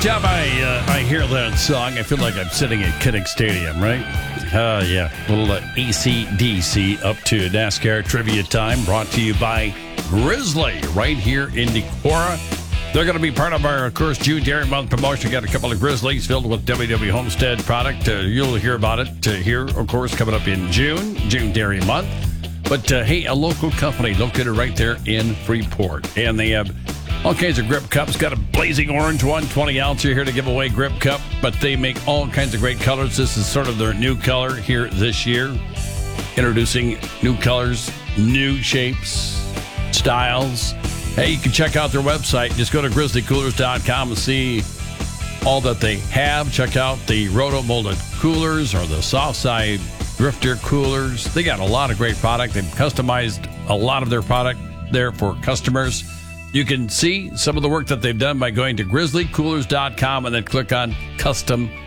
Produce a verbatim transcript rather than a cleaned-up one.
time I uh, I hear that song, I feel like I'm sitting at Kinnick Stadium, right? Uh, yeah, a little uh, A C D C up to NASCAR trivia time, brought to you by Grizzly, right here in Decorah. They're going to be part of our, of course, June Dairy Month promotion. Got a couple of Grizzlies filled with W W Homestead product. Uh, you'll hear about it uh, here, of course, coming up in June, June Dairy Month. But, uh, hey, a local company located right there in Freeport. And they have all kinds of grip cups. Got a blazing orange one, twenty ounce here to give away grip cup. But they make all kinds of great colors. This is sort of their new color here this year. Introducing new colors, new shapes, styles. Hey, you can check out their website. Just go to grizzly coolers dot com and see all that they have. Check out the roto-molded coolers or the soft side drifter coolers. They got a lot of great product. They've customized a lot of their product there for customers. You can see some of the work that they've done by going to grizzly coolers dot com and then click on custom